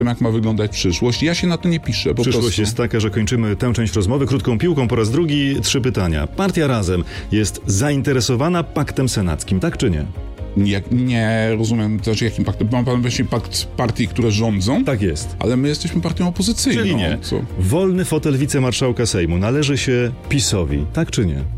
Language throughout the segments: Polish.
jak ma wyglądać przyszłość. Ja się na to nie piszę. Przyszłość jest taka, że kończymy tę część rozmowy krótką piłką po raz drugi. 3 pytania. Partia Razem jest zainteresowana paktem senackim, tak czy nie? Nie rozumiem, znaczy jakim paktem. Mam pan myśli pakt partii, które rządzą? Tak jest. Ale my jesteśmy partią opozycyjną. Czyli nie. Co? Wolny fotel wicemarszałka Sejmu należy się PiS-owi, tak czy nie?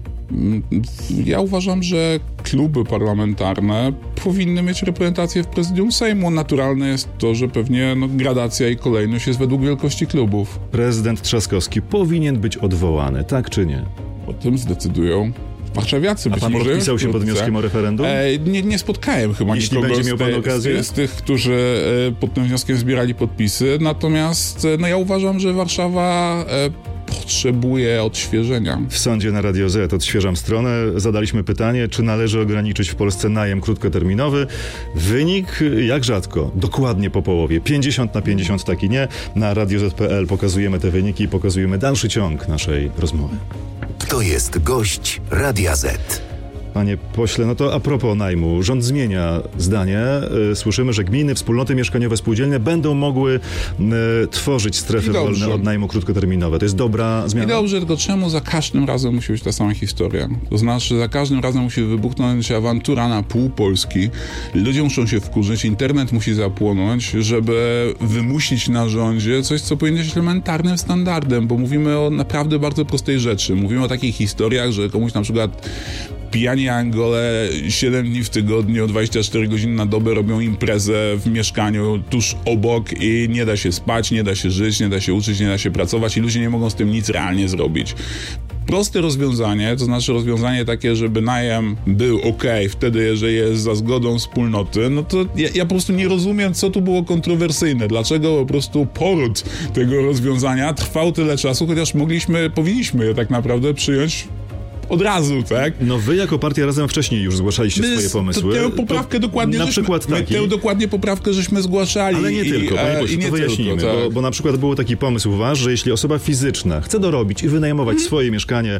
Ja uważam, że kluby parlamentarne powinny mieć reprezentację w prezydium Sejmu. Naturalne jest to, że pewnie gradacja i kolejność jest według wielkości klubów. Prezydent Trzaskowski powinien być odwołany, tak czy nie? O tym zdecydują warszawiacy. A pan podpisał się pod wnioskiem o referendum? Nie spotkałem chyba Jeśli nikogo będzie miał pan okazję? z tych, którzy pod tym wnioskiem zbierali podpisy. Natomiast ja uważam, że Warszawa potrzebuje odświeżenia. W sądzie na Radio Z, odświeżam stronę, zadaliśmy pytanie, czy należy ograniczyć w Polsce najem krótkoterminowy. Wynik, jak rzadko, dokładnie po połowie. 50/50 tak i nie. Na radioz.pl pokazujemy te wyniki i pokazujemy dalszy ciąg naszej rozmowy. To jest gość Radia Z. Panie pośle, no to a propos najmu, rząd zmienia zdanie. Słyszymy, że gminy, wspólnoty mieszkaniowe, spółdzielnie będą mogły tworzyć strefy wolne od najmu krótkoterminowe. To jest dobra zmiana? I dobrze, tylko czemu za każdym razem musi być ta sama historia? To znaczy, za każdym razem musi wybuchnąć awantura na pół Polski. Ludzie muszą się wkurzyć, internet musi zapłonąć, żeby wymusić na rządzie coś, co powinno być elementarnym standardem, bo mówimy o naprawdę bardzo prostej rzeczy. Mówimy o takich historiach, że komuś na przykład pijani Angole 7 dni w tygodniu, 24 godziny na dobę robią imprezę w mieszkaniu tuż obok i nie da się spać, nie da się żyć, nie da się uczyć, nie da się pracować i ludzie nie mogą z tym nic realnie zrobić. Proste rozwiązanie, to znaczy rozwiązanie takie, żeby najem był wtedy, jeżeli jest za zgodą wspólnoty, no to ja po prostu nie rozumiem, co tu było kontrowersyjne. Dlaczego po prostu poród tego rozwiązania trwał tyle czasu, chociaż powinniśmy je tak naprawdę przyjąć od razu, tak? No wy jako partia Razem wcześniej już zgłaszaliście swoje pomysły. Tę poprawkę dokładnie na przykład tę dokładnie poprawkę żeśmy zgłaszali. Ale nie tylko, panie pośle, to wyjaśnijmy, bo na przykład był taki pomysł wasz, że jeśli osoba fizyczna chce dorobić i wynajmować swoje mieszkanie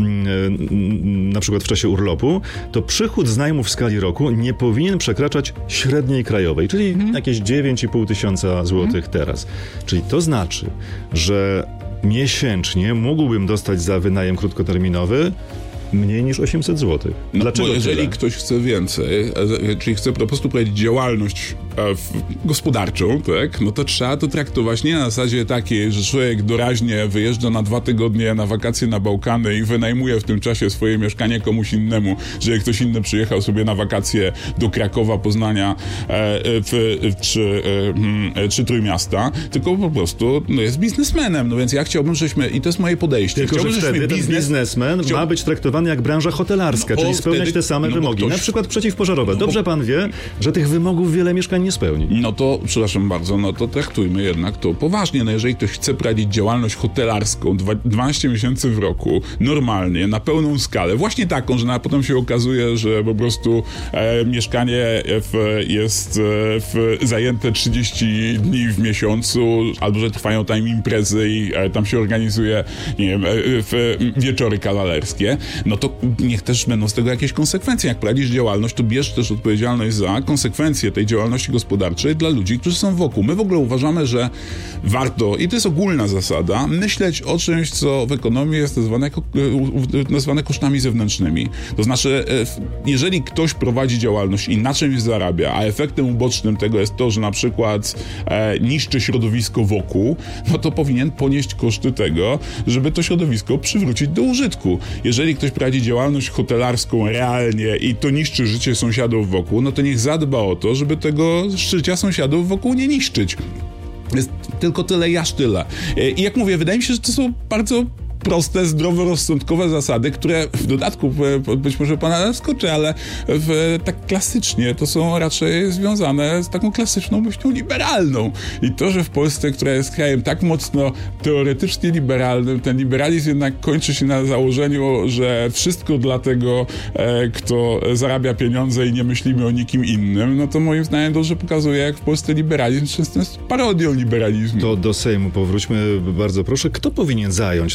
na przykład w czasie urlopu, to przychód z najmu w skali roku nie powinien przekraczać średniej krajowej, czyli jakieś 9,5 tysiąca złotych teraz. Czyli to znaczy, że miesięcznie mógłbym dostać za wynajem krótkoterminowy mniej niż 800 zł. Dlaczego bo jeżeli tyle? ktoś chce więcej, czyli chce po prostu prowadzić działalność gospodarczą, tak, no to trzeba to traktować nie na zasadzie takiej, że człowiek doraźnie wyjeżdża na 2 tygodnie na wakacje na Bałkany i wynajmuje w tym czasie swoje mieszkanie komuś innemu, że ktoś inny przyjechał sobie na wakacje do Krakowa, Poznania czy Trójmiasta, tylko po prostu jest biznesmenem. No więc ja chciałbym, żebyśmy, i to jest moje podejście. Tylko, że wtedy ten biznesmen ma być traktowany jak branża hotelarska, czyli spełniać te same wymogi, na przykład przeciwpożarowe. Dobrze pan wie, że tych wymogów wiele mieszkań nie spełni. No to, przepraszam bardzo, no to traktujmy jednak to poważnie. No jeżeli ktoś chce prowadzić działalność hotelarską 12 miesięcy w roku, normalnie, na pełną skalę, właśnie taką, że potem się okazuje, że po prostu mieszkanie jest zajęte 30 dni w miesiącu, albo że trwają tam imprezy i tam się organizuje, nie wiem, wieczory kawalerskie, no to niech też będą z tego jakieś konsekwencje. Jak prowadzisz działalność, to bierz też odpowiedzialność za konsekwencje tej działalności gospodarczej dla ludzi, którzy są wokół. My w ogóle uważamy, że warto, i to jest ogólna zasada, myśleć o czymś, co w ekonomii jest nazwane kosztami zewnętrznymi. To znaczy, jeżeli ktoś prowadzi działalność i na czymś zarabia, a efektem ubocznym tego jest to, że na przykład niszczy środowisko wokół, no to powinien ponieść koszty tego, żeby to środowisko przywrócić do użytku. Jeżeli ktoś prowadzi działalność hotelarską realnie i to niszczy życie sąsiadów wokół, no to niech zadba o to, żeby tego życia sąsiadów wokół nie niszczyć. Jest tylko tyle, aż tyle. I jak mówię, wydaje mi się, że to są bardzo proste, zdroworozsądkowe zasady, które w dodatku, być może pana zaskoczy, ale tak klasycznie to są raczej związane z taką klasyczną myślą liberalną. I to, że w Polsce, która jest krajem tak mocno teoretycznie liberalnym, ten liberalizm jednak kończy się na założeniu, że wszystko dla tego, kto zarabia pieniądze i nie myślimy o nikim innym, no to moim zdaniem dobrze pokazuje, jak w Polsce liberalizm często jest parodią liberalizmu. To do Sejmu powróćmy bardzo proszę. Kto powinien zająć ten wolny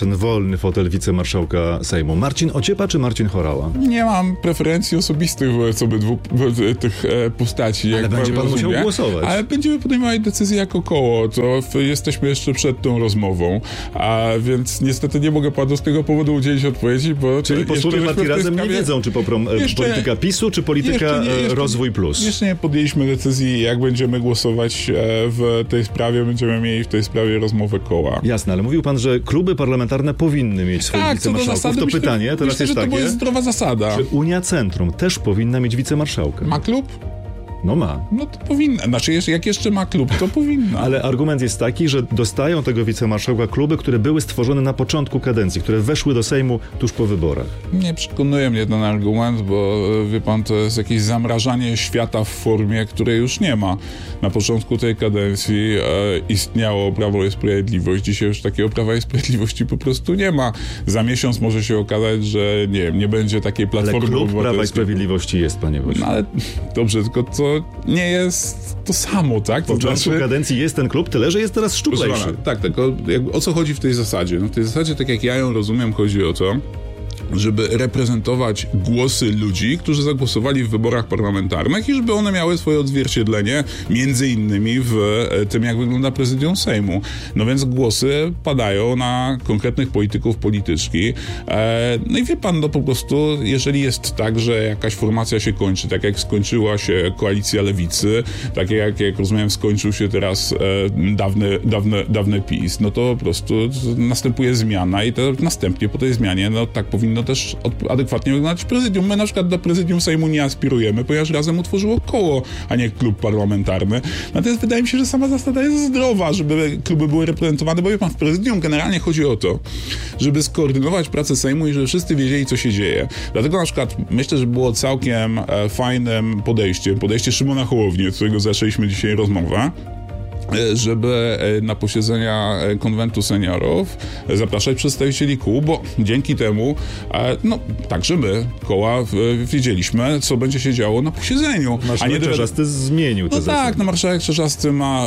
wolny fotel wicemarszałka Sejmu? Marcin Ociepa czy Marcin Horała? Nie mam preferencji osobistych wobec obydwu tych postaci. Ale będzie pan musiał głosować. Ale będziemy podejmować decyzję jako koło. To jesteśmy jeszcze przed tą rozmową. A więc niestety nie mogę panu z tego powodu udzielić odpowiedzi, bo... Czyli posłowie partii Razem nie wiedzą, czy poprą polityka PiS-u, czy polityka Rozwój Plus? Jeszcze nie podjęliśmy decyzji, jak będziemy głosować w tej sprawie. Będziemy mieli w tej sprawie rozmowę koła. Jasne, ale mówił pan, że kluby parlamentarne powinny mieć swoich wicemarszałków. To pytanie teraz jest takie... To jest zdrowa zasada. Czy Unia Centrum też powinna mieć wicemarszałka? Ma klub? No ma. No to powinna. Znaczy, jak jeszcze ma klub, to powinna. Ale argument jest taki, że dostają tego wicemarszałka kluby, które były stworzone na początku kadencji, które weszły do Sejmu tuż po wyborach. Nie przekonuje mnie ten argument, bo wie pan, to jest jakieś zamrażanie świata w formie, której już nie ma. Na początku tej kadencji istniało Prawo i Sprawiedliwość. Dzisiaj już takiego Prawa i Sprawiedliwości po prostu nie ma. Za miesiąc może się okazać, że nie będzie takiej platformy. Ale klub Prawa i Sprawiedliwości jest, panie Woś. No ale dobrze, tylko to nie jest to samo, tak? Po początku kadencji jest ten klub, tyle, że jest teraz szczuplejszy. Tak, tylko o co chodzi w tej zasadzie? No w tej zasadzie, tak jak ja ją rozumiem, chodzi o to, żeby reprezentować głosy ludzi, którzy zagłosowali w wyborach parlamentarnych i żeby one miały swoje odzwierciedlenie między innymi w tym, jak wygląda prezydium Sejmu. No więc głosy padają na konkretnych polityków, polityczki. No i wie pan, no po prostu, jeżeli jest tak, że jakaś formacja się kończy, tak jak skończyła się koalicja lewicy, tak jak rozumiem, skończył się teraz dawny PiS, no to po prostu następuje zmiana i to następnie po tej zmianie, no tak powinno też adekwatnie wyglądać prezydium. My na przykład do prezydium Sejmu nie aspirujemy, ponieważ Razem utworzyło koło, a nie klub parlamentarny. Natomiast wydaje mi się, że sama zasada jest zdrowa, żeby kluby były reprezentowane, bo wie pan, w prezydium generalnie chodzi o to, żeby skoordynować pracę Sejmu i żeby wszyscy wiedzieli, co się dzieje. Dlatego na przykład myślę, że było całkiem fajnym podejście Szymona Hołowni, od którego zaczęliśmy dzisiaj rozmowę, żeby na posiedzenia konwentu seniorów zapraszać przedstawicieli kół, bo dzięki temu także my, koła, wiedzieliśmy, co będzie się działo na posiedzeniu. Marszałek Czarzasty zmienił te zasady. Tak, marszałek Czarzasty ma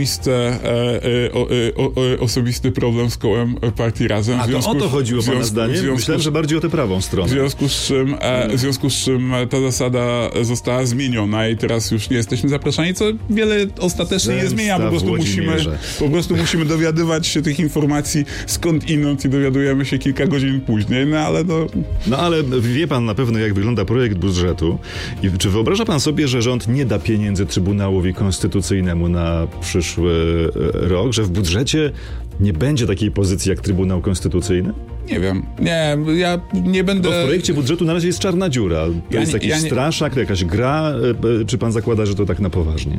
osobisty problem z kołem partii Razem. A to o to chodziło pana zdaniem? Myślałem, że bardziej o tę prawą stronę. W związku z czym ta zasada została zmieniona i teraz już nie jesteśmy zapraszani, co wiele ostatecznie nie zmienia. Po prostu musimy dowiadywać się tych informacji skądinąd i dowiadujemy się kilka godzin później, No ale wie pan na pewno, jak wygląda projekt budżetu i czy wyobraża pan sobie, że rząd nie da pieniędzy Trybunałowi Konstytucyjnemu na przyszły rok, że w budżecie nie będzie takiej pozycji jak Trybunał Konstytucyjny? Nie wiem. Nie, ja nie będę... Bo w projekcie budżetu na razie jest czarna dziura. To jest jakiś straszak, jakaś gra? Czy pan zakłada, że to tak na poważnie?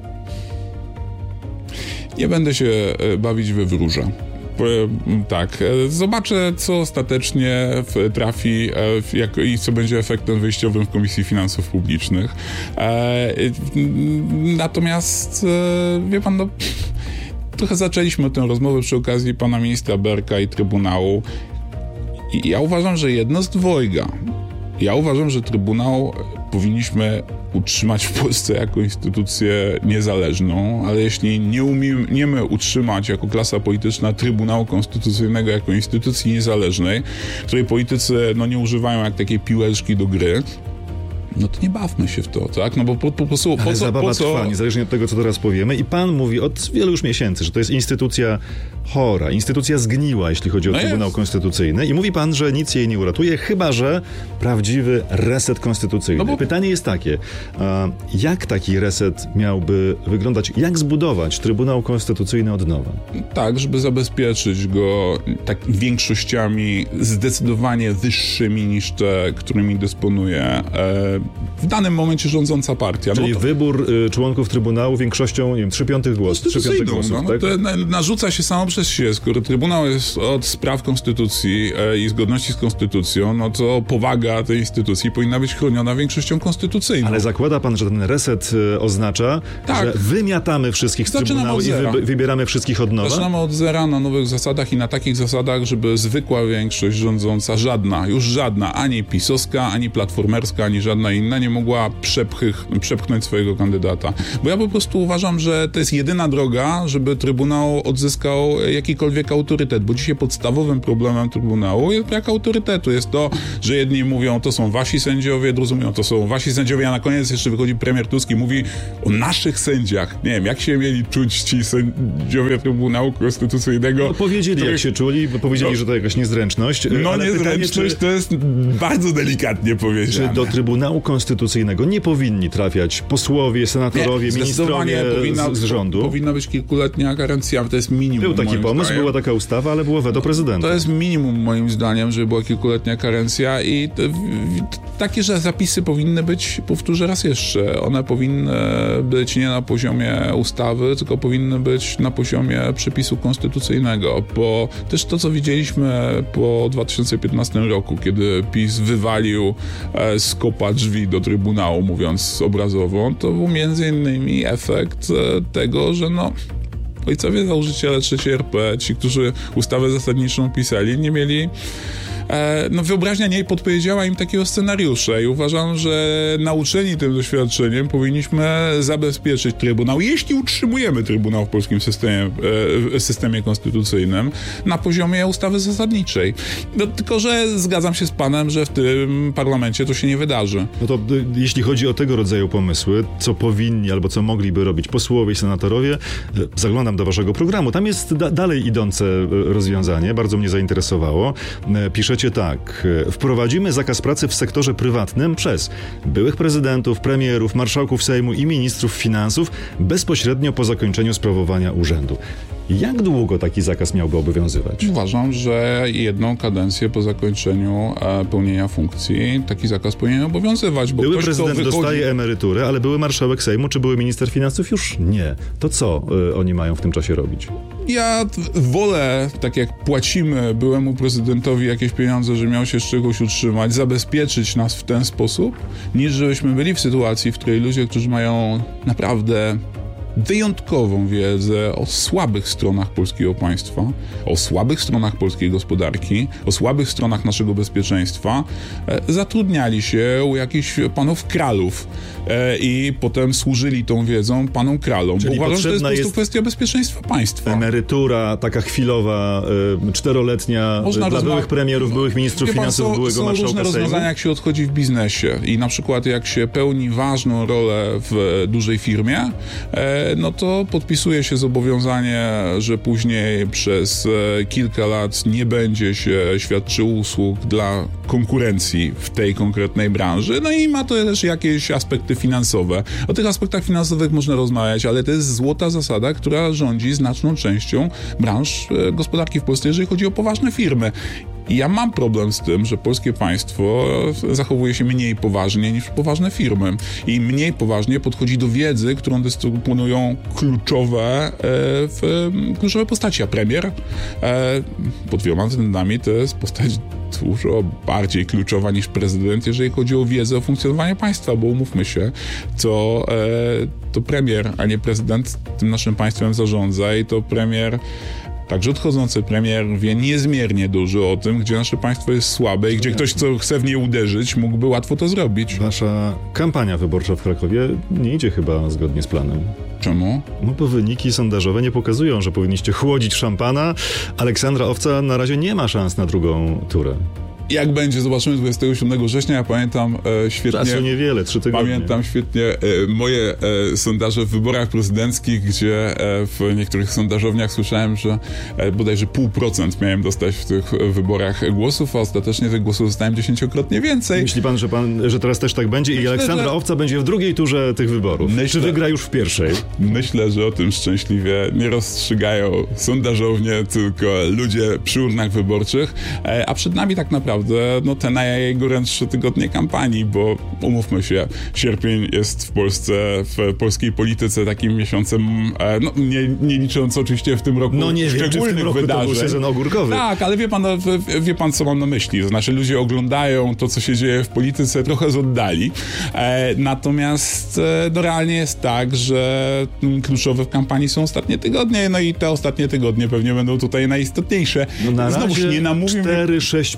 Nie będę się bawić we wróża. Tak, zobaczę, co ostatecznie trafi i co będzie efektem wyjściowym w Komisji Finansów Publicznych. Natomiast, wie pan, trochę zaczęliśmy tę rozmowę przy okazji pana ministra Berka i Trybunału. I ja uważam, że jedno z dwojga. Ja uważam, że Trybunał powinniśmy utrzymać w Polsce jako instytucję niezależną, ale jeśli nie umiemy utrzymać jako klasa polityczna Trybunału Konstytucyjnego jako instytucji niezależnej, której politycy nie używają jak takiej piłeczki do gry, no to nie bawmy się w to, tak? No bo po prostu... Ale zabawa trwa, niezależnie od tego, co teraz powiemy. I pan mówi od wielu już miesięcy, że to jest instytucja chora, instytucja zgniła, jeśli chodzi o Trybunał Konstytucyjny. I mówi pan, że nic jej nie uratuje, chyba że prawdziwy reset konstytucyjny. No bo... Pytanie jest takie, jak taki reset miałby wyglądać? Jak zbudować Trybunał Konstytucyjny od nowa? Tak, żeby zabezpieczyć go tak większościami zdecydowanie wyższymi niż te, którymi dysponuje w danym momencie rządząca partia. Czyli wybór członków Trybunału większością, nie wiem, 3/5 głosów. 3/5 głosów, tak? To narzuca się samo przez się. Skoro Trybunał jest od spraw konstytucji i zgodności z konstytucją, no to powaga tej instytucji powinna być chroniona większością konstytucyjną. Ale zakłada pan, że ten reset oznacza, że wymiatamy wszystkich z Trybunału i wybieramy wszystkich od nowa? Zaczynamy od zera na nowych zasadach i na takich zasadach, żeby zwykła większość rządząca, już żadna, ani pisowska, ani platformerska, ani żadna żadna inna nie mogła przepchnąć swojego kandydata. Bo ja po prostu uważam, że to jest jedyna droga, żeby Trybunał odzyskał jakikolwiek autorytet, bo dzisiaj podstawowym problemem Trybunału jest brak autorytetu. Jest to, że jedni mówią, to są wasi sędziowie, drudzy mówią, to są wasi sędziowie, a na koniec jeszcze wychodzi premier Tusk i mówi o naszych sędziach. Nie wiem, jak się mieli czuć ci sędziowie Trybunału Konstytucyjnego. No, powiedzieli, jak się czuli, bo powiedzieli, że to jakaś niezręczność. No ale niezręczność pytanie, to jest bardzo delikatnie powiedziane. Czy do Trybunału Konstytucyjnego nie powinni trafiać posłowie, senatorowie, ministrowie z rządu? Powinna być kilkuletnia karencja, to jest minimum. Był taki pomysł, była taka ustawa, ale było weto prezydenta. To jest minimum moim zdaniem, żeby była kilkuletnia karencja i takie, że zapisy powinny być, powtórzę raz jeszcze, one powinny być nie na poziomie ustawy, tylko powinny być na poziomie przepisu konstytucyjnego, bo też to, co widzieliśmy po 2015 roku, kiedy PiS wywalił z kopa drzwi do Trybunału, mówiąc obrazowo, to był między innymi efekt tego, że ojcowie założyciele III RP, ci, którzy ustawę zasadniczą pisali, nie mieli wyobraźnia nie podpowiedziała im takiego scenariusza i uważam, że nauczeni tym doświadczeniem powinniśmy zabezpieczyć Trybunał, jeśli utrzymujemy Trybunał w polskim systemie konstytucyjnym, na poziomie ustawy zasadniczej. Tylko, że zgadzam się z panem, że w tym parlamencie to się nie wydarzy. No to jeśli chodzi o tego rodzaju pomysły, co powinni albo co mogliby robić posłowie i senatorowie, zaglądam do waszego programu. Tam jest dalej idące rozwiązanie, bardzo mnie zainteresowało. Piszecie tak: wprowadzimy zakaz pracy w sektorze prywatnym przez byłych prezydentów, premierów, marszałków Sejmu i ministrów finansów bezpośrednio po zakończeniu sprawowania urzędu. Jak długo taki zakaz miałby obowiązywać? Uważam, że jedną kadencję po zakończeniu pełnienia funkcji taki zakaz powinien obowiązywać. Bo były prezydent dostaje emeryturę, ale były marszałek Sejmu czy były minister finansów już nie. To co oni mają w tym czasie robić? Ja wolę, tak jak płacimy byłemu prezydentowi jakieś pieniądze, że miał się z czegoś utrzymać, zabezpieczyć nas w ten sposób, niż żebyśmy byli w sytuacji, w której ludzie, którzy mają naprawdę wyjątkową wiedzę o słabych stronach polskiego państwa, o słabych stronach polskiej gospodarki, o słabych stronach naszego bezpieczeństwa, zatrudniali się u jakichś panów kralów i potem służyli tą wiedzą panom kralom. Czyli bo uważam, że to jest po prostu jest kwestia bezpieczeństwa państwa. Emerytura taka chwilowa, 4-letnia dla byłych premierów, byłych ministrów finansów, byłego marszałka Sejmu. Są różne rozwiązania, jak się odchodzi w biznesie i na przykład jak się pełni ważną rolę w dużej firmie, no to podpisuje się zobowiązanie, że później przez kilka lat nie będzie się świadczył usług dla konkurencji w tej konkretnej branży. No i ma to też jakieś aspekty finansowe. O tych aspektach finansowych można rozmawiać, ale to jest złota zasada, która rządzi znaczną częścią branż gospodarki w Polsce, jeżeli chodzi o poważne firmy. I ja mam problem z tym, że polskie państwo zachowuje się mniej poważnie niż poważne firmy. I mniej poważnie podchodzi do wiedzy, którą dysponują kluczowe postaci. A premier pod wieloma względami to jest postać dużo bardziej kluczowa niż prezydent, jeżeli chodzi o wiedzę o funkcjonowaniu państwa, bo umówmy się, to premier, a nie prezydent tym naszym państwem zarządza i to premier, także odchodzący premier wie niezmiernie dużo o tym, gdzie nasze państwo jest słabe i gdzie ktoś, co chce w nie uderzyć, mógłby łatwo to zrobić. Wasza kampania wyborcza w Krakowie nie idzie chyba zgodnie z planem. Czemu? No bo wyniki sondażowe nie pokazują, że powinniście chłodzić szampana. Aleksandra Owca na razie nie ma szans na drugą turę. Jak będzie, zobaczymy 27 września. Ja pamiętam świetnie... Czasu niewiele, 3 tygodnie. Pamiętam świetnie moje sondaże w wyborach prezydenckich, gdzie w niektórych sondażowniach słyszałem, że bodajże 0,5% miałem dostać w tych wyborach głosów, a ostatecznie tych głosów dostałem 10-krotnie więcej. Myśli pan, że teraz też tak będzie i Aleksandra Owca będzie w drugiej turze tych wyborów? Czy wygra już w pierwszej? Myślę, że o tym szczęśliwie nie rozstrzygają sondażownie, tylko ludzie przy urnach wyborczych, a przed nami tak naprawdę te najgorętsze tygodnie kampanii, bo umówmy się, sierpień jest w Polsce, w polskiej polityce takim miesiącem, nie licząc oczywiście w tym roku szczególnych wydarzeń. To był sezon ogórkowy. Tak, ale wie pan, co mam na myśli. To znaczy, ludzie oglądają to, co się dzieje w polityce trochę z oddali. Natomiast realnie jest tak, że kluczowe w kampanii są ostatnie tygodnie, no i te ostatnie tygodnie pewnie będą tutaj najistotniejsze. No na razie 4-6%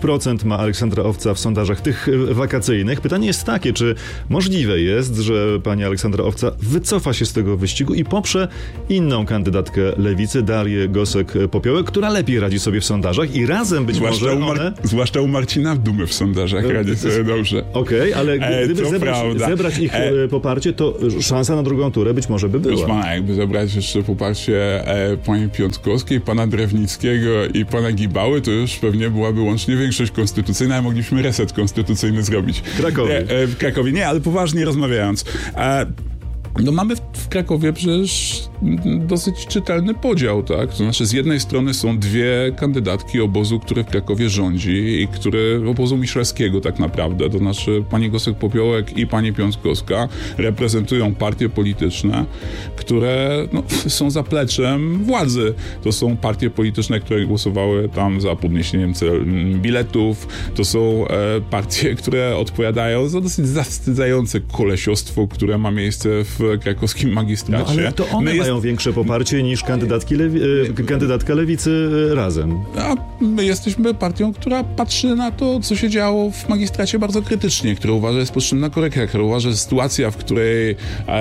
ma Aleksandra Owca w sondażach tych wakacyjnych. Pytanie jest takie, czy możliwe jest, że pani Aleksandra Owca wycofa się z tego wyścigu i poprze inną kandydatkę Lewicy, Darię Gosek-Popiołek, która lepiej radzi sobie w sondażach i razem być może one... Zwłaszcza u Marcina Dumy w sondażach radzi sobie dobrze. Okej, ale gdyby zebrać ich poparcie, to szansa na drugą turę być może by była. Proszę pana, jakby zebrać jeszcze poparcie pani Piątkowskiej, pana Drewnickiego i pana Gibały, to już pewnie byłaby łącznie większość konstytucyjna, a moglibyśmy reset konstytucyjny zrobić. W Krakowie. Nie, ale poważnie rozmawiając. No mamy w Krakowie przecież dosyć czytelny podział, tak? To znaczy z jednej strony są dwie kandydatki obozu, który w Krakowie rządzi i obozu Miszalskiego tak naprawdę, to znaczy pani Gosek-Popiołek i pani Piątkowska reprezentują partie polityczne, które są zapleczem władzy. To są partie polityczne, które głosowały tam za podniesieniem biletów, to są partie, które odpowiadają za dosyć zawstydzające kolesiostwo, które ma miejsce w krakowskim magistracie. No ale to one mają większe poparcie niż kandydatka Lewicy Razem. A my jesteśmy partią, która patrzy na to, co się działo w magistracie bardzo krytycznie, która uważa, że jest potrzebna korekta, która uważa, że sytuacja, w której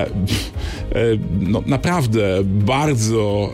naprawdę bardzo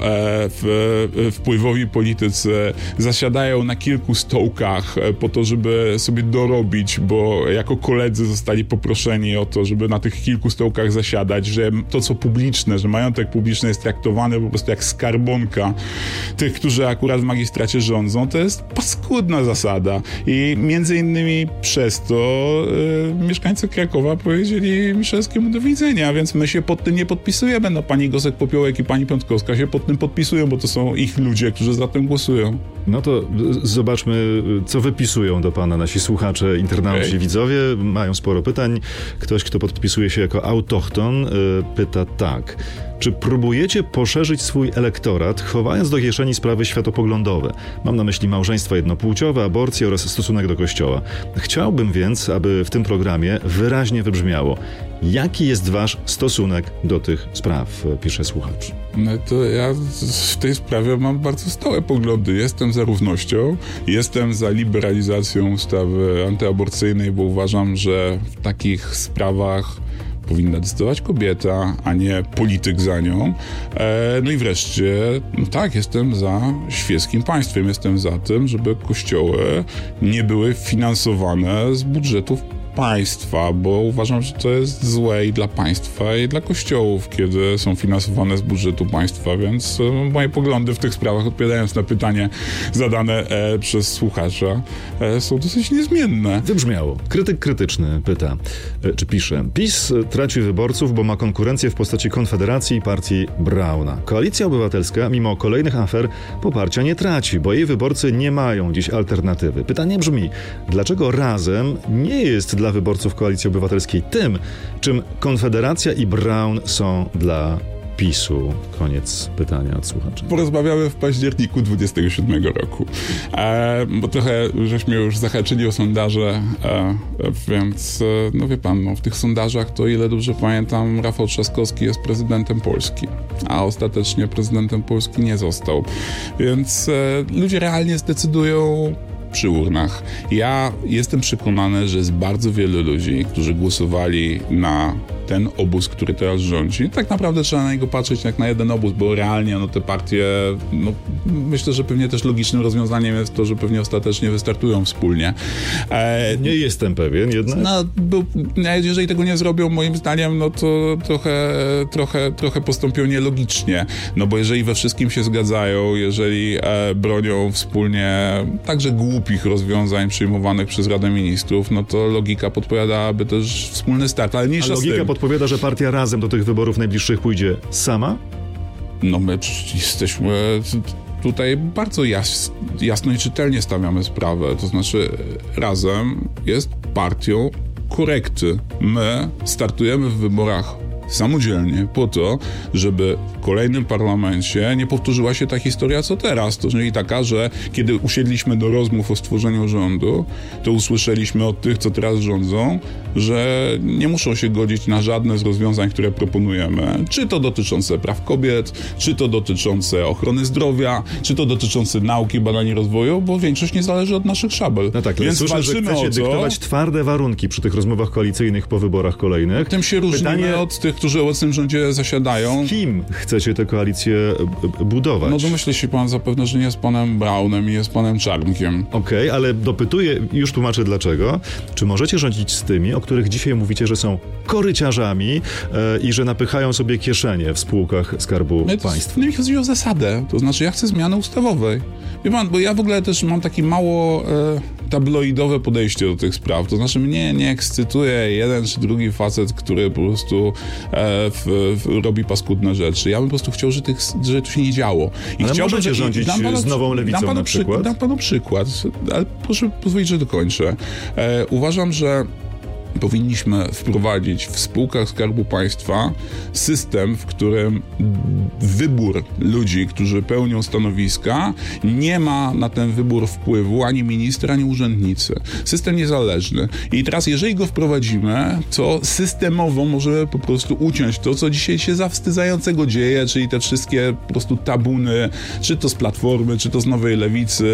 wpływowi politycy zasiadają na kilku stołkach po to, żeby sobie dorobić, bo jako koledzy zostali poproszeni o to, żeby na tych kilku stołkach zasiadać, że to, co publiczne, że majątek publiczny jest traktowany po prostu jak skarbonka tych, którzy akurat w magistracie rządzą, to jest paskudna zasada. I między innymi przez to mieszkańcy Krakowa powiedzieli Miszalskiemu do widzenia, więc my się pod tym nie podpisujemy. No pani Gosek-Popiołek i pani Piątkowska się pod tym podpisują, bo to są ich ludzie, którzy za tym głosują. No to zobaczmy, co wypisują do pana nasi słuchacze, internauci, widzowie. Mają sporo pytań. Ktoś, kto podpisuje się jako autochton, pyta tak. Czy próbujecie poszerzyć swój elektorat, chowając do kieszeni sprawy światopoglądowe? Mam na myśli małżeństwa jednopłciowe, aborcję oraz stosunek do Kościoła. Chciałbym więc, aby w tym programie wyraźnie wybrzmiało, jaki jest wasz stosunek do tych spraw, pisze słuchacz. No to ja w tej sprawie mam bardzo stałe poglądy. Jestem za równością, jestem za liberalizacją ustawy antyaborcyjnej, bo uważam, że w takich sprawach powinna decydować kobieta, a nie polityk za nią. No i wreszcie, jestem za świeckim państwem. Jestem za tym, żeby kościoły nie były finansowane z budżetów państwa, bo uważam, że to jest złe i dla państwa, i dla kościołów, kiedy są finansowane z budżetu państwa, więc moje poglądy w tych sprawach, odpowiadając na pytanie zadane przez słuchacza, są dosyć niezmienne. Wybrzmiało. Krytyk krytyczny pyta, czy pisze: PiS traci wyborców, bo ma konkurencję w postaci Konfederacji i partii Brauna. Koalicja Obywatelska, mimo kolejnych afer, poparcia nie traci, bo jej wyborcy nie mają dziś alternatywy. Pytanie brzmi, dlaczego Razem nie jest dla wyborców Koalicji Obywatelskiej tym, czym Konfederacja i Braun są dla PiS-u? Koniec pytania od słuchacza. Porozmawiamy w październiku 27 roku. Bo trochę żeśmy już zahaczyli o sondaże, więc wie pan, w tych sondażach to, ile dobrze pamiętam, Rafał Trzaskowski jest prezydentem Polski, a ostatecznie prezydentem Polski nie został. Więc ludzie realnie zdecydują przy urnach. Ja jestem przekonany, że jest bardzo wielu ludzi, którzy głosowali na ten obóz, który teraz rządzi. Tak naprawdę trzeba na niego patrzeć jak na jeden obóz, bo realnie te partie, myślę, że pewnie też logicznym rozwiązaniem jest to, że pewnie ostatecznie wystartują wspólnie. Nie jestem pewien jednak. Jeżeli tego nie zrobią, moim zdaniem, to trochę postąpią nielogicznie. Bo jeżeli we wszystkim się zgadzają, jeżeli bronią wspólnie także głupich rozwiązań przyjmowanych przez Radę Ministrów, to logika podpowiadałaby też wspólny start, ale mniejsza z tym. Podpowiada, że partia Razem do tych wyborów najbliższych pójdzie sama? My jesteśmy tutaj bardzo jasno i czytelnie stawiamy sprawę. To znaczy Razem jest partią korekty. My startujemy w wyborach samodzielnie po to, żeby w kolejnym parlamencie nie powtórzyła się ta historia co teraz. To czyli taka, że kiedy usiedliśmy do rozmów o stworzeniu rządu, to usłyszeliśmy od tych, co teraz rządzą, że nie muszą się godzić na żadne z rozwiązań, które proponujemy. Czy to dotyczące praw kobiet, czy to dotyczące ochrony zdrowia, czy to dotyczące nauki, badań i rozwoju, bo większość nie zależy od naszych szabel. No tak, więc słyszę, że chcecie dyktować twarde warunki przy tych rozmowach koalicyjnych po wyborach kolejnych. Tym się różnimy od tych, którzy w obecnym rządzie zasiadają. Z kim chcecie tę koalicję budować? No domyślę się pan zapewne, że nie z panem Braunem i jest panem Czarnkiem. Okej, ale dopytuję, już tłumaczę dlaczego. Czy możecie rządzić z tymi, o których dzisiaj mówicie, że są koryciarzami i że napychają sobie kieszenie w spółkach Skarbu Państwa? Nie chodzi o zasadę. To znaczy, ja chcę zmiany ustawowej. Wie pan, bo ja w ogóle też mam taki mało tabloidowe podejście do tych spraw. To znaczy, mnie nie ekscytuje jeden czy drugi facet, który po prostu robi paskudne rzeczy. Ja bym po prostu chciał, że to się nie działo. I ale możecie rządzić z nową lewicą na przykład? Dam panu przykład, ale proszę pozwolić, że dokończę. Uważam, że powinniśmy wprowadzić w spółkach Skarbu Państwa system, w którym wybór ludzi, którzy pełnią stanowiska, nie ma na ten wybór wpływu ani minister, ani urzędnicy. System niezależny. I teraz, jeżeli go wprowadzimy, to systemowo możemy po prostu uciąć to, co dzisiaj się zawstydzającego dzieje, czyli te wszystkie po prostu tabuny, czy to z Platformy, czy to z Nowej Lewicy,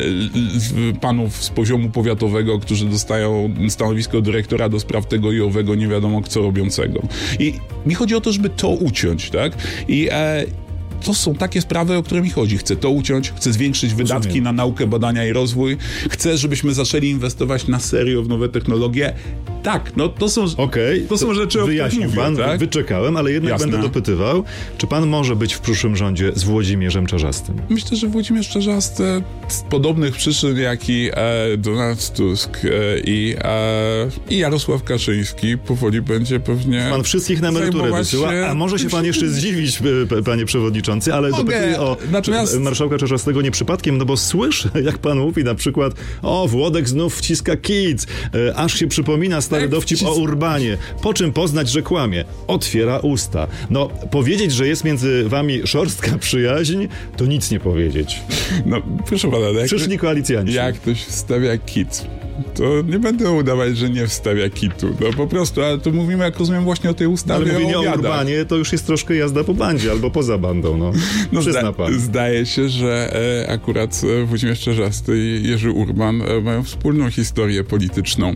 panów z poziomu powiatowego, którzy dostają stanowisko dyrektora do spraw tego i owego, nie wiadomo co robiącego. I mi chodzi o to, żeby to uciąć, tak? I to są takie sprawy, o które mi chodzi. Chcę to uciąć, chcę zwiększyć wydatki na naukę, badania i rozwój. Chcę, żebyśmy zaczęli inwestować na serio w nowe technologie. Tak, no to są rzeczy, o których mówię, pan, tak? Wyczekałem, ale jednak będę dopytywał, czy pan może być w przyszłym rządzie z Włodzimierzem Czarzastym? Myślę, że Włodzimierz Czarzasty z podobnych przyczyn, jak i Donald Tusk i Jarosław Kaczyński powoli będzie pewnie pan wszystkich na emeryturę wysyła, a może się pan jeszcze zdziwić, panie przewodniczący, ale dopytuję o marszałka Czarzastego nie przypadkiem, no bo słyszę, jak pan mówi na przykład, Włodek znów wciska kic, aż się przypomina stary dowcip o Urbanie. Po czym poznać, że kłamie? Otwiera usta. No, powiedzieć, że jest między wami szorstka przyjaźń, to nic nie powiedzieć. No, proszę pana, przyszli koalicjanci. Jak ktoś wstawia kit, to nie będę udawać, że nie wstawia kitu. No po prostu, ale tu mówimy, jak rozumiem, właśnie o tej ustawie. Ale mówienie o Urbanie to już jest troszkę jazda po bandzie albo poza bandą, no przyzna pan. Zdaje się, że akurat Włodzimierz Czarzasty i Jerzy Urban mają wspólną historię polityczną.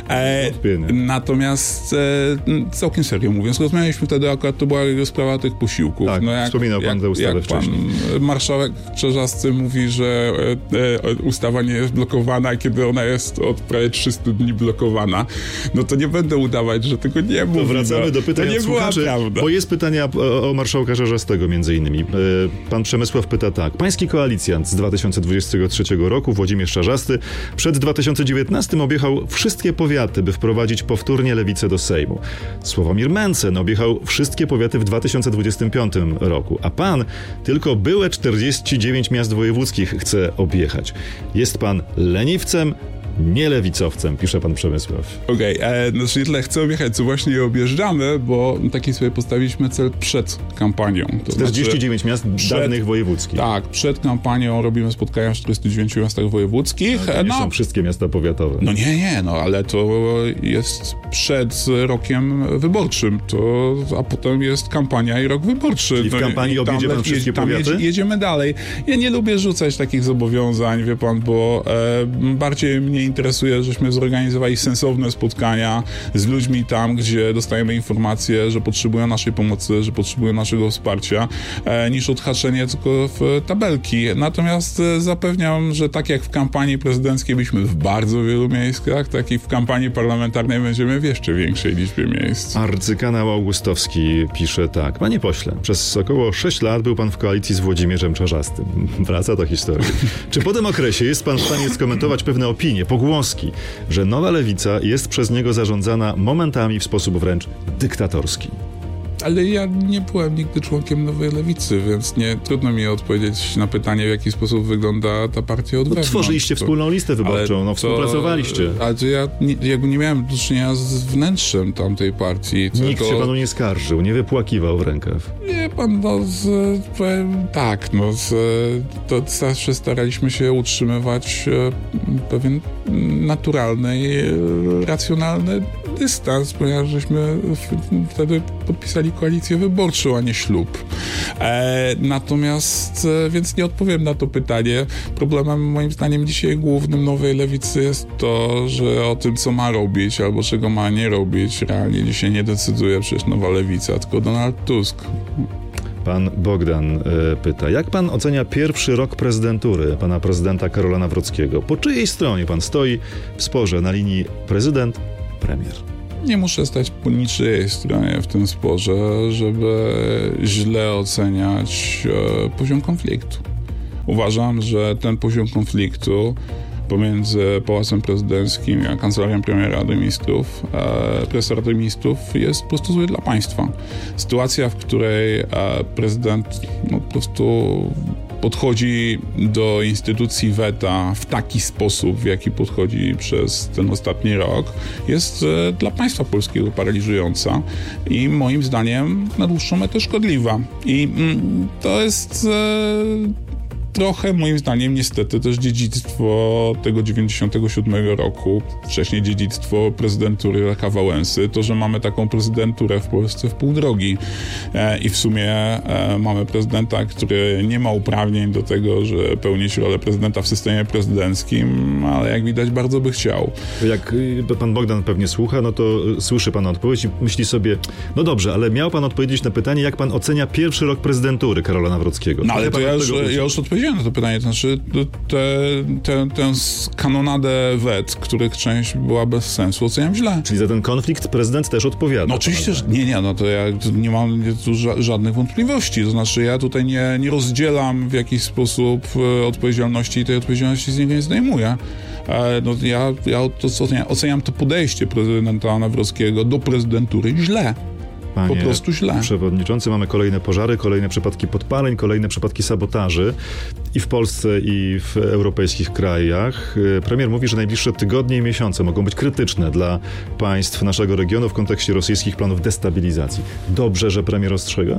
Natomiast całkiem serio mówiąc, rozmawialiśmy wtedy, akurat to była sprawa tych posiłków. Tak, wspominał pan tę ustawę wcześniej. Marszałek Czarzasty mówi, że ustawa nie jest blokowana, kiedy ona jest od prawie 300 dni blokowana, no to nie będę udawać, że tego nie mówi. To wracamy do pytań od słuchaczy, bo jest pytania o marszałka Czarzastego między innymi. Pan Przemysław pyta tak. Pański koalicjant z 2023 roku, Włodzimierz Czarzasty, przed 2019 objechał wszystkie powiaty, by wprowadzić powtórnie lewicę do Sejmu. Sławomir Mencen objechał wszystkie powiaty w 2025 roku, a pan tylko byłe 49 miast wojewódzkich chce objechać. Jest pan leniwcem, nie lewicowcem, pisze pan Przemysław. Okej, znaczy tyle chcę objechać, co właśnie je objeżdżamy, bo taki sobie postawiliśmy cel przed kampanią. To 49 miast dawnych wojewódzkich. Tak, przed kampanią robimy spotkania w 49 miastach wojewódzkich. To nie są wszystkie miasta powiatowe. No nie, ale to jest przed rokiem wyborczym, a potem jest kampania i rok wyborczy. Czyli w kampanii objedzie pan wszystkie powiaty? Jedziemy dalej. Ja nie lubię rzucać takich zobowiązań, wie pan, bo bardziej mnie interesuje, żeśmy zorganizowali sensowne spotkania z ludźmi tam, gdzie dostajemy informacje, że potrzebują naszej pomocy, że potrzebują naszego wsparcia, niż odhaczenie tylko w tabelki. Natomiast zapewniam, że tak jak w kampanii prezydenckiej byliśmy w bardzo wielu miejscach, tak i w kampanii parlamentarnej będziemy w jeszcze większej liczbie miejsc. Arcykanał Augustowski pisze tak. Panie pośle, przez około 6 lat był pan w koalicji z Włodzimierzem Czarzastym. Wraca ta historia. Czy po tym okresie jest pan w stanie skomentować pewne opinie, pogłoski, że nowa lewica jest przez niego zarządzana momentami w sposób wręcz dyktatorski? Ale ja nie byłem nigdy członkiem Nowej Lewicy, więc trudno mi odpowiedzieć na pytanie, w jaki sposób wygląda ta partia od wewnątrz. Tworzyliście wspólną listę wyborczą, współpracowaliście. Ale to ja nie miałem do czynienia z wnętrzem tamtej partii. Nikt się panu nie skarżył, nie wypłakiwał w rękaw. Nie, pan, to zawsze staraliśmy się utrzymywać pewien naturalny i racjonalny dystans, ponieważ żeśmy wtedy podpisali koalicję wyborczą, a nie ślub. Natomiast, więc nie odpowiem na to pytanie. Problemem moim zdaniem dzisiaj głównym Nowej Lewicy jest to, że o tym, co ma robić albo czego ma nie robić, realnie dzisiaj nie decyduje przecież Nowa Lewica, tylko Donald Tusk. Pan Bogdan pyta, jak pan ocenia pierwszy rok prezydentury pana prezydenta Karola Nawrockiego? Po czyjej stronie pan stoi w sporze na linii prezydent-premier? Nie muszę stać po niczyjej stronie w tym sporze, żeby źle oceniać poziom konfliktu. Uważam, że ten poziom konfliktu pomiędzy Pałacem Prezydenckim a Kancelarią Premiera Rady Ministrów, Prezesa Rady Ministrów jest po prostu zły dla państwa. Sytuacja, w której prezydent po prostu podchodzi do instytucji weta w taki sposób, w jaki podchodzi przez ten ostatni rok, jest dla państwa polskiego paraliżująca i moim zdaniem na dłuższą metę szkodliwa. I to jest trochę, moim zdaniem, niestety też dziedzictwo tego 97 roku, wcześniej dziedzictwo prezydentury Lecha Wałęsy, to, że mamy taką prezydenturę w Polsce w pół drogi i w sumie mamy prezydenta, który nie ma uprawnień do tego, że pełnić rolę prezydenta w systemie prezydenckim, ale jak widać bardzo by chciał. Jak pan Bogdan pewnie słucha, no to słyszy pan odpowiedź i myśli sobie, no dobrze, ale miał pan odpowiedzieć na pytanie, jak pan ocenia pierwszy rok prezydentury Karola Nawrockiego. No ale to ja już odpowiedziałem na to pytanie, to znaczy tę kanonadę wet, których część była bez sensu, oceniam źle. Czyli za ten konflikt prezydent też odpowiada. No oczywiście, że nie, no to ja nie mam tu żadnych wątpliwości, to znaczy ja tutaj nie rozdzielam w jakiś sposób odpowiedzialności i tej odpowiedzialności z niego nie zdejmuję. No ja to oceniam to podejście prezydenta Nawrockiego do prezydentury źle. Panie po prostu źle. Przewodniczący, mamy kolejne pożary, kolejne przypadki podpaleń, kolejne przypadki sabotaży i w Polsce, i w europejskich krajach. Premier mówi, że najbliższe tygodnie i miesiące mogą być krytyczne dla państw naszego regionu w kontekście rosyjskich planów destabilizacji. Dobrze, że premier ostrzega?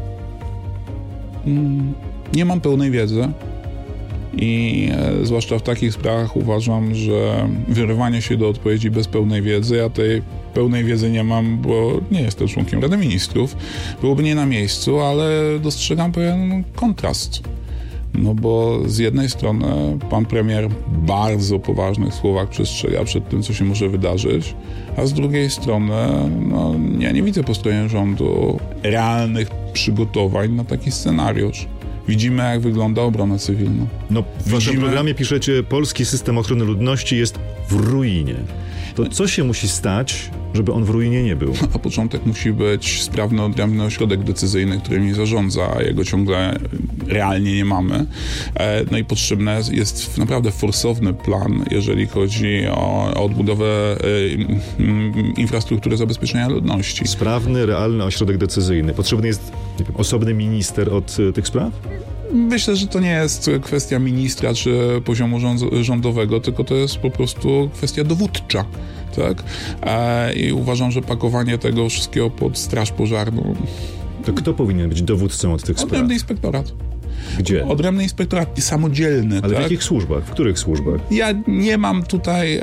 Nie mam pełnej wiedzy. I zwłaszcza w takich sprawach uważam, że wyrywanie się do odpowiedzi bez pełnej wiedzy, ja tej pełnej wiedzy nie mam, bo nie jestem członkiem Rady Ministrów, byłoby nie na miejscu, ale dostrzegam pewien kontrast. No bo z jednej strony pan premier w bardzo poważnych słowach przestrzega przed tym, co się może wydarzyć, a z drugiej strony ja nie widzę po stronie rządu realnych przygotowań na taki scenariusz. Widzimy, jak wygląda obrona cywilna. No, w waszym programie piszecie, polski system ochrony ludności jest w ruinie. To co się musi stać, żeby on w ruinie nie był? Na początek musi być sprawny, odrębny ośrodek decyzyjny, który mi zarządza, a jego ciągle realnie nie mamy. No i potrzebny jest naprawdę forsowny plan, jeżeli chodzi o odbudowę infrastruktury zabezpieczenia ludności. Sprawny, realny ośrodek decyzyjny. Potrzebny jest osobny minister od tych spraw? Myślę, że to nie jest kwestia ministra czy poziomu rządowego, tylko to jest po prostu kwestia dowódcza. Tak? I uważam, że pakowanie tego wszystkiego pod straż pożarną... To kto powinien być dowódcą od tych spraw? Odrębny inspektorat. Gdzie? Odrębny inspektorat, samodzielny. Ale tak? w jakich służbach? W których służbach? Ja nie mam tutaj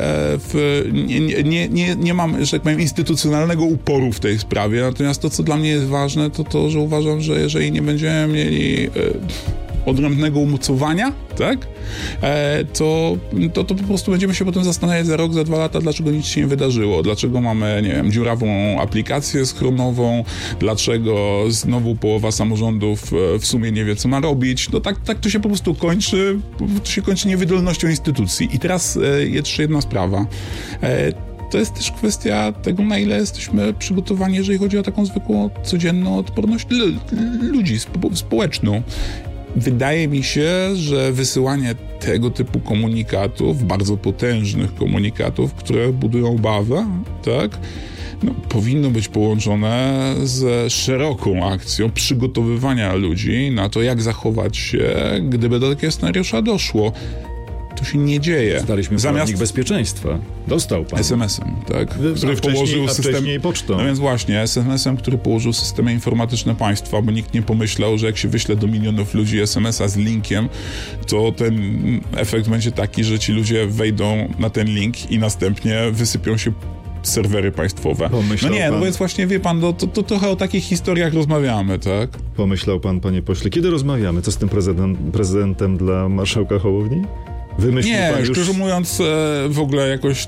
nie mam, że tak powiem, instytucjonalnego uporu w tej sprawie, natomiast to, co dla mnie jest ważne, to to, że uważam, że jeżeli nie będziemy mieli odrębnego umocowania, tak? To po prostu będziemy się potem zastanawiać za rok, za 2 lata, dlaczego nic się nie wydarzyło, dlaczego mamy, nie wiem, dziurawą aplikację schronową, dlaczego znowu połowa samorządów w sumie nie wie, co ma robić. No tak to się po prostu kończy, to się kończy niewydolnością instytucji. I teraz jeszcze jedna sprawa. To jest też kwestia tego, na ile jesteśmy przygotowani, jeżeli chodzi o taką zwykłą, codzienną odporność ludzi, społeczną. Wydaje mi się, że wysyłanie tego typu komunikatów, bardzo potężnych komunikatów, które budują obawę, tak, powinno być połączone z szeroką akcją przygotowywania ludzi na to, jak zachować się, gdyby do takiego scenariusza doszło. To się nie dzieje. Zdaliśmy zamiast bezpieczeństwa. Dostał pan. SMS-em, tak? Który położył system... pocztą. No więc właśnie, SMS-em, który położył systemy informatyczne państwa, bo nikt nie pomyślał, że jak się wyśle do milionów ludzi SMS-a z linkiem, to ten efekt będzie taki, że ci ludzie wejdą na ten link i następnie wysypią się serwery państwowe. No więc właśnie, wie pan, to trochę o takich historiach rozmawiamy, tak? Pomyślał pan, panie pośle, kiedy rozmawiamy? Co z tym prezydentem dla marszałka Hołowni? Szczerze mówiąc, w ogóle jakoś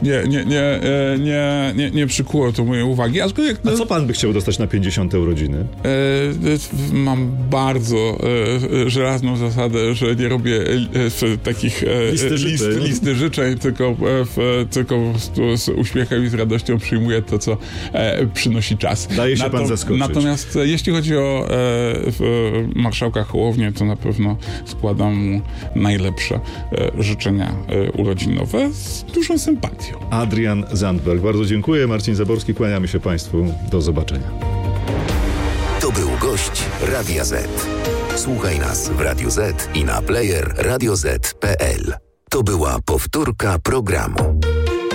nie przykuło to mojej uwagi. A co pan by chciał dostać na 50. urodziny? Mam bardzo żelazną zasadę, że nie robię takich listy życzeń, tylko po prostu z uśmiechem i z radością przyjmuję to, co przynosi czas. Daje się pan zaskoczyć. Natomiast jeśli chodzi o marszałka Hołownię, to na pewno składam mu najlepsze życzenia urodzinowe z dużą sympatią. Adrian Zandberg. Bardzo dziękuję. Marcin Zaborski. Kłaniamy się państwu. Do zobaczenia. To był gość Radia Z. Słuchaj nas w Radio Z i na player radioz.pl. To była powtórka programu.